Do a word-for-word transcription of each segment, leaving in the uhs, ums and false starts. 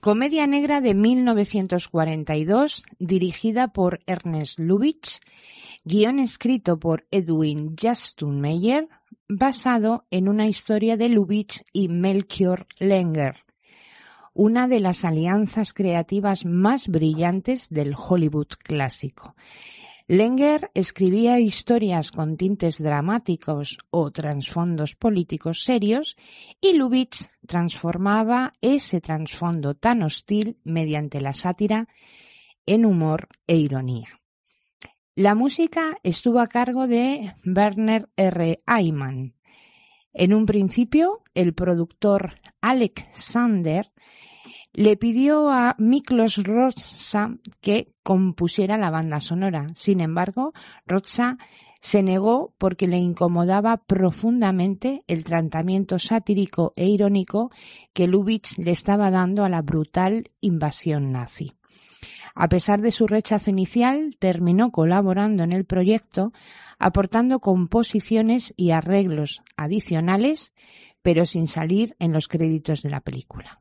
Comedia negra de mil novecientos cuarenta y dos, dirigida por Ernest Lubitsch, guión escrito por Edwin Gerstenmaier, basado en una historia de Lubitsch y Melchior Lenger, una de las alianzas creativas más brillantes del Hollywood clásico. Lenger escribía historias con tintes dramáticos o trasfondos políticos serios y Lubitsch transformaba ese trasfondo tan hostil mediante la sátira en humor e ironía. La música estuvo a cargo de Werner R. Ayman. En un principio, el productor Alec Sander le pidió a Miklos Rozsa que compusiera la banda sonora. Sin embargo, Rozsa se negó porque le incomodaba profundamente el tratamiento satírico e irónico que Lubitsch le estaba dando a la brutal invasión nazi. A pesar de su rechazo inicial, terminó colaborando en el proyecto, aportando composiciones y arreglos adicionales, pero sin salir en los créditos de la película.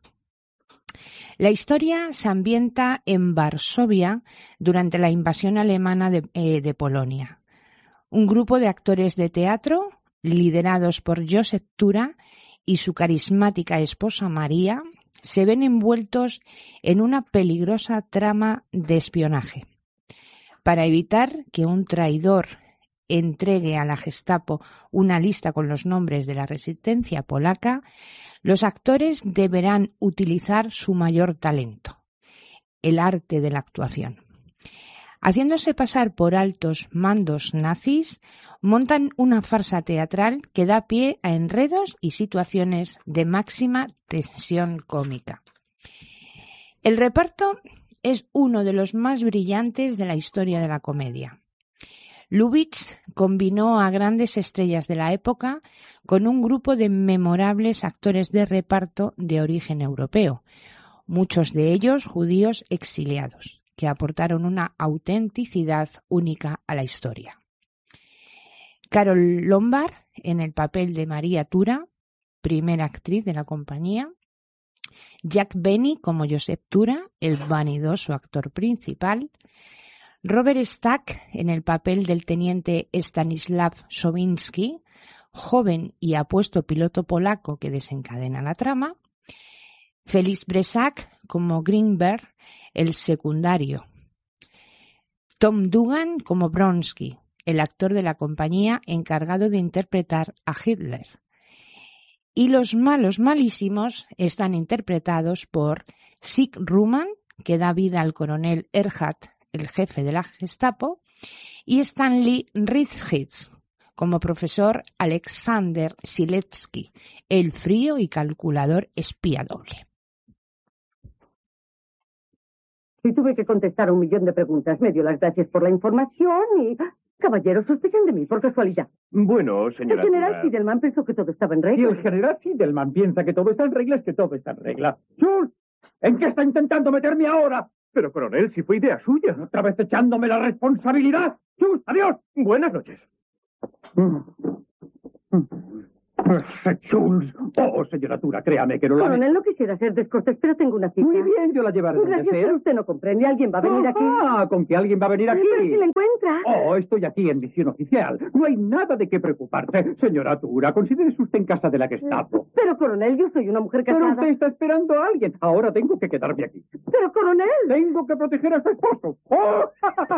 La historia se ambienta en Varsovia durante la invasión alemana de, eh, de Polonia. Un grupo de actores de teatro, liderados por Joseph Tura y su carismática esposa María, se ven envueltos en una peligrosa trama de espionaje. Para evitar que un traidor entregue a la Gestapo una lista con los nombres de la resistencia polaca, los actores deberán utilizar su mayor talento, el arte de la actuación. Haciéndose pasar por altos mandos nazis, montan una farsa teatral que da pie a enredos y situaciones de máxima tensión cómica. El reparto es uno de los más brillantes de la historia de la comedia. Lubitsch combinó a grandes estrellas de la época con un grupo de memorables actores de reparto de origen europeo, muchos de ellos judíos exiliados, que aportaron una autenticidad única a la historia. Carole Lombard en el papel de María Tura, primera actriz de la compañía, Jack Benny como Joseph Tura, el vanidoso actor principal, Robert Stack en el papel del teniente Stanislav Sowiński, joven y apuesto piloto polaco que desencadena la trama, Félix Brissac como Grinberg, el secundario, Tom Dugan como Bronsky, el actor de la compañía encargado de interpretar a Hitler. Y los malos malísimos están interpretados por Sig Ruman, que da vida al coronel Erhard, el jefe de la Gestapo, y Stanley Richtitz como profesor Alexander Siletsky, el frío y calculador espía doble. Y tuve que contestar un millón de preguntas. Me dio las gracias por la información y... Caballeros, sospechan de mí, por casualidad. Bueno, señora... El general Tura... Fidelman pensó que todo estaba en regla. Si el general Fidelman piensa que todo está en regla, es que todo está en regla. ¡Schultz! ¿En qué está intentando meterme ahora? Pero, coronel, si fue idea suya. Otra vez echándome la responsabilidad. ¡Schultz, adiós! Buenas noches. Schultz. Oh, señora Tura, créame que no lo... Coronel, no quisiera ser descortés, pero tengo una cita. Muy bien, yo la llevaré donde Gracias, sea. pero usted no comprende. ¿Alguien va a venir aquí? Ah, ¿con que alguien va a venir aquí? Pero si la encuentra. Oh, estoy aquí en misión oficial. No hay nada de qué preocuparse. Señora Tura, considérese usted en casa de la Gestapo. Pero, coronel, yo soy una mujer casada. Pero usted está esperando a alguien. Ahora tengo que quedarme aquí. Pero, coronel. Tengo que proteger a su esposo. ¡Oh!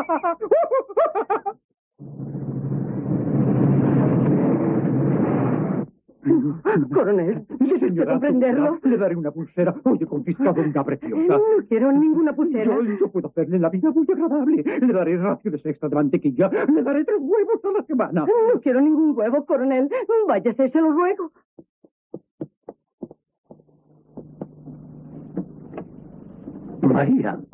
Coronel, ¿quiere señora comprenderlo? Tura, le daré una pulsera. Hoy he confiscado una preciosa. No quiero ninguna pulsera. Yo, yo puedo hacerle la vida muy agradable. Le daré raciones extra de mantequilla. Le daré tres huevos a la semana. No quiero ningún huevo, coronel. Váyase, se lo ruego. María,